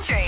Country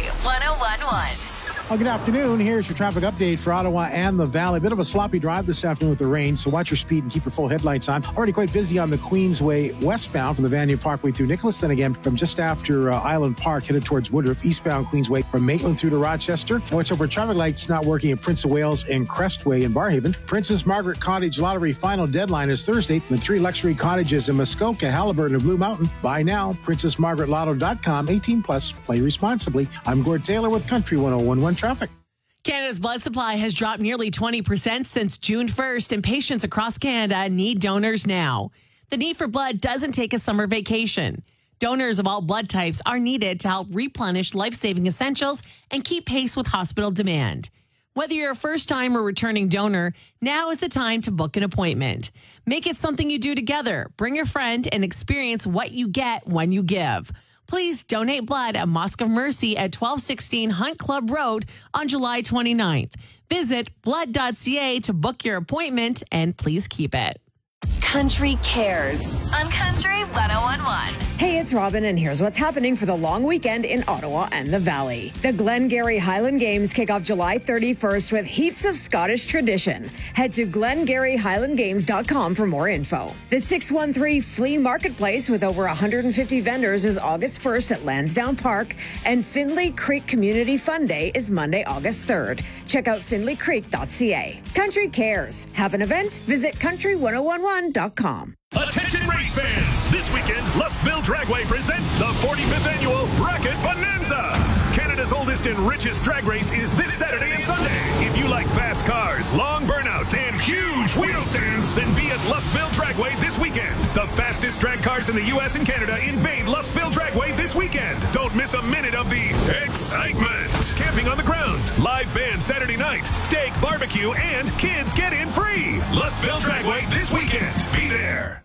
101.1. Well, good afternoon. Here's your traffic update for Ottawa and the Valley. A bit of a sloppy drive this afternoon with the rain, so watch your speed and keep your full headlights on. Already quite busy on the Queensway westbound from the Vanier Parkway through Nicholas. Then again, from just after Island Park, headed towards Woodruff, eastbound Queensway from Maitland through to Rochester. And watch over traffic lights not working at Prince of Wales and Crestway in Barhaven. Princess Margaret Cottage lottery final deadline is Thursday. The 3 luxury cottages in Muskoka, Haliburton, and Blue Mountain. Buy now. PrincessMargaretLotto.com. 18 plus. Play responsibly. I'm Gord Taylor with Country 101.1 Traffic. Canada's blood supply has dropped nearly 20% since June 1st, and patients across Canada need donors now. The need for blood doesn't take a summer vacation. Donors of all blood types are needed to help replenish life-saving essentials and keep pace with hospital demand. Whether you're a first-time or returning donor, now is the time to book an appointment. Make it something you do together. Bring a friend and experience what you get when you give. Please donate blood at Mosque of Mercy at 1216 Hunt Club Road on July 29th. Visit blood.ca to book your appointment, and please keep it. Country Cares on Country 101.1. Hey, it's Robin, and here's what's happening for the long weekend in Ottawa and the Valley. The Glengarry Highland Games kick off July 31st with heaps of Scottish tradition. Head to glengarryhighlandgames.com for more info. The 613 Flea Marketplace with over 150 vendors is August 1st at Lansdowne Park, and Findlay Creek Community Fun Day is Monday, August 3rd. Check out findlaycreek.ca. Country Cares. Have an event? Visit country1011.com. Attention race fans! This weekend, Lustville Dragway presents the 45th annual Bracket Bonanza. Canada's oldest and richest drag race is this Saturday and Sunday. If you like fast cars, long burnouts, and huge wheel stands, then be at Lustville Dragway this weekend. The fastest drag cars in the U.S. and Canada invade Lustville Dragway this weekend. Don't miss a minute of the excitement. Camping on the grounds, live band Saturday night, steak, barbecue, and kids get in free. Lustville Dragway this weekend. Be there.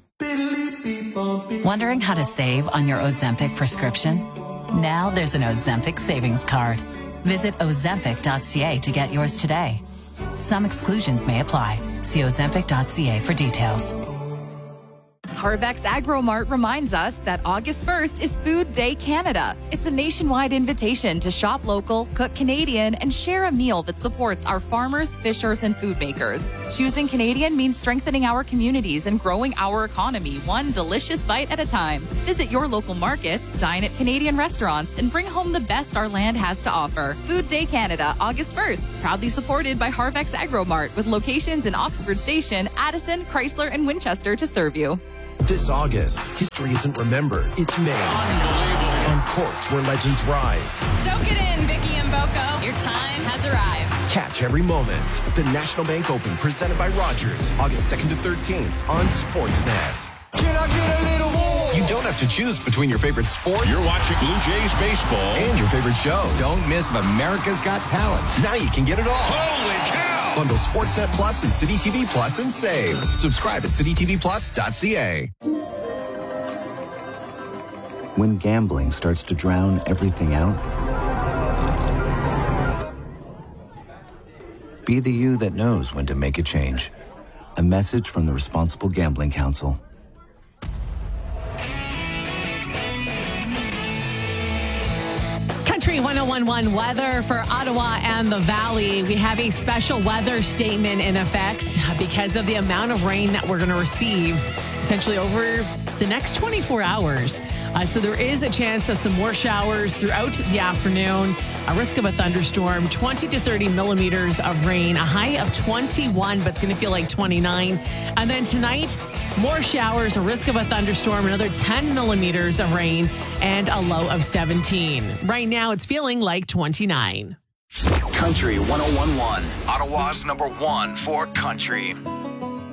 Wondering how to save on your Ozempic prescription? Now there's an Ozempic savings card. Visit Ozempic.ca to get yours today. Some exclusions may apply. See Ozempic.ca for details. Harvex AgroMart reminds us that August 1st is Food Day Canada. It's a nationwide invitation to shop local, cook Canadian, and share a meal that supports our farmers, fishers, and food makers. Choosing Canadian means strengthening our communities and growing our economy one delicious bite at a time. Visit your local markets, dine at Canadian restaurants, and bring home the best our land has to offer. Food Day Canada, August 1st. Proudly supported by Harvex AgroMart with locations in Oxford Station, Addison, Chrysler, and Winchester to serve you. This August, history isn't remembered, it's made. On courts where legends rise. Soak it in, Vicky and Boko. Your time has arrived. Catch every moment. The National Bank Open, presented by Rogers, August 2nd to 13th on Sportsnet. Can I get a little more? You don't have to choose between your favorite sports. You're watching Blue Jays baseball. And your favorite shows. Don't miss America's Got Talent. Now you can get it all. Holy cow! Bundle Sportsnet Plus and City TV Plus and save. Subscribe at citytvplus.ca. When gambling starts to drown everything out, be the you that knows when to make a change. A message from the Responsible Gambling Council. Country 101.1 weather for Ottawa and the Valley. We have a special weather statement in effect because of the amount of rain that we're going to receive essentially over the next 24 hours. So there is a chance of some more showers throughout the afternoon. A risk of a thunderstorm, 20 to 30 millimeters of rain, a high of 21, but it's going to feel like 29. And then tonight, more showers, a risk of a thunderstorm, another 10 millimeters of rain, and a low of 17. Right now, it's feeling like 29. Country 101.1, Ottawa's #1 for country.